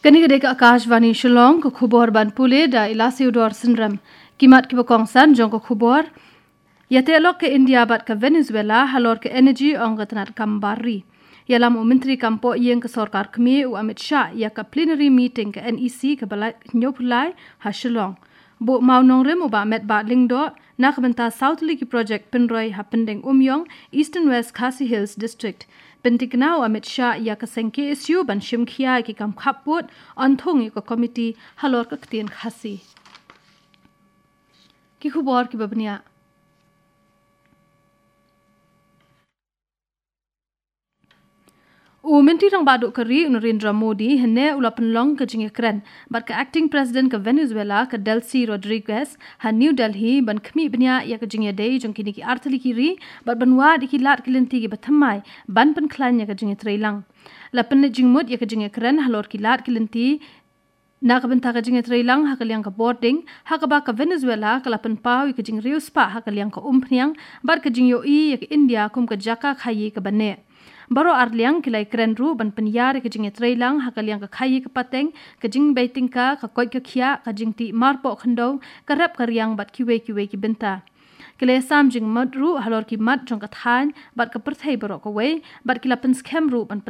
Kani gede ka Akashvani Shillong ko khubor ban pule da Ilasiudor syndrome kimat ki bokongsan jong ko khubor yate lok ke India bat ka Venezuela halor ke energy ong gatnat kambari yalam menteri kampo yeng ke sarkar kmi u Amit Shah ya ka plenary meeting ke NEC ke balai nyopulai ha Shillong bo maunong rem uba met ba lingdo nak benta southerly ki project penroi ha pendeng umyong eastern west Khasi Hills district pentiknau Amit Shah ya ka sengke issue ban shimkhia ki kam khaput anthong ko committee halor ka ktien khasi ki khubor ki babnia menteri rang baduk keri Narendra Modi hene ulapan long ke jingekren bat ke acting president ke Venezuela ke Delcy Rodriguez ha New Delhi ban khmi bnya ya ke jinge dei jong kini ki artli kiri bat banwa dikilat kilinti ki bathamai ban pan klan ya ke jinge trailang lapan jingmut ya ke jingekren halor kilat kilinti nak benta ka jinge trailang ha kaliang ka boarding ha ka ba ka Venezuela ka lapan pau ke jing riu spa ha kaliang ka umphniang bat ke jing yo I ya ke India kum ka jaka khayi ka bane baro arliang kilai kren ru ban penyar ke jing trailang ha kaliang ka khayi ka pateng ke jing baiting ka koi ka khia ka jing ti marpo khando ka rap ka riang bat kiwe ki benta kile sam jing mat ru halor ki mat jong ka than bat ka perthai baro ka we bat kilapen scam ru ban